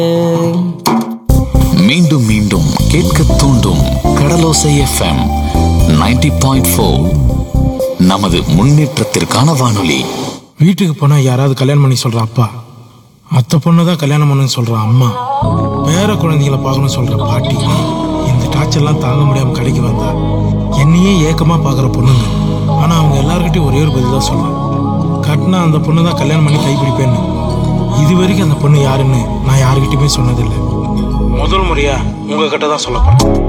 மீண்டும் மீண்டும் கேட்க தூண்டும் கடலோசை எஃப்எம் 90.4. நமது முன்னேற்றத்திற்கான வானொலி. வீட்டுக்கு போனா யாராவது கல்யாணம் பண்ணி சொல்ற அப்பா, அத்தை பொண்ணு தான் கல்யாணம் பண்ணுன்னு சொல்ற அம்மா, பேர குழந்தைகளை பார்க்கணும்னு சொல்ற பாட்டி, இந்த டார்ச்சர்லாம் தாங்க முடியாம கடைக்கு வந்தா என்னையே ஏக்கமா பாக்குற பொண்ணுங்க. ஆனா அவங்க எல்லார்கிட்டையும் ஒரே ஒரு பதில் தான் சொல்றேன், கட்டினா அந்த பொண்ணு தான் கல்யாணம் பண்ணி கைப்பிடிப்பேன்னு. இது வரைக்கும் அந்த பொண்ணு யாருன்னு நான் யாருக்கிட்டையுமே சொன்னதில்லை. முதல் முறையா உங்ககிட்ட தான் சொல்ல போறேன்.